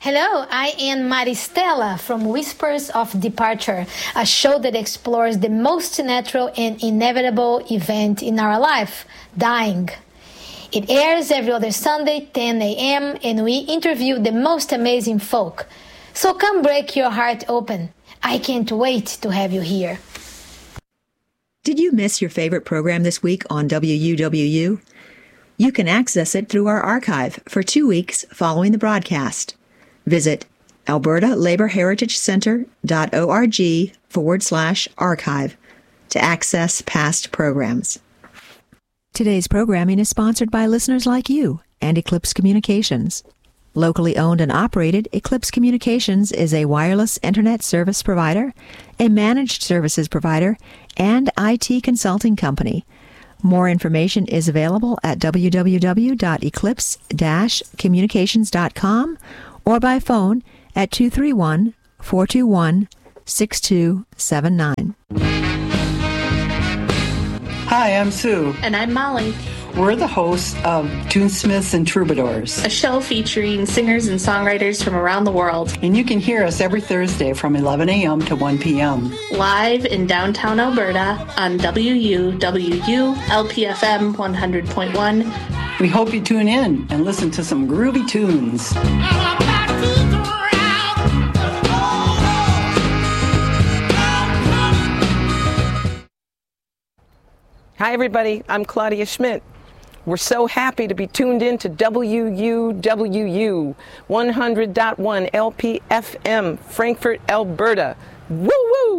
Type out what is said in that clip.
Hello, I am Maristela from Whispers of Departure, a show that explores the most natural and inevitable event in our life, dying. It airs every other Sunday, 10 a.m., and we interview the most amazing folk. So come break your heart open. I can't wait to have you here. Did you miss your favorite program this week on WUWU? You can access it through our archive for 2 weeks following the broadcast. Visit albertalaborheritageCenter.org/archive to access past programs. Today's programming is sponsored by listeners like you and Eclipse Communications. Locally owned and operated, Eclipse Communications is a wireless internet service provider, a managed services provider, and IT consulting company. More information is available at www.eclipse-communications.com or by phone at 231-421-6279. Hi, I'm Sue. And I'm Molly. We're the hosts of Tunesmiths and Troubadours, a show featuring singers and songwriters from around the world. And you can hear us every Thursday from 11 a.m. to 1 p.m. Live in downtown Alberta on WUWU LPFM 100.1. We hope you tune in and listen to some groovy tunes. Hi, everybody. I'm Claudia Schmidt. We're so happy to be tuned in to WUWU 100.1 LPFM, Frankfort, Alberta. Woo-woo!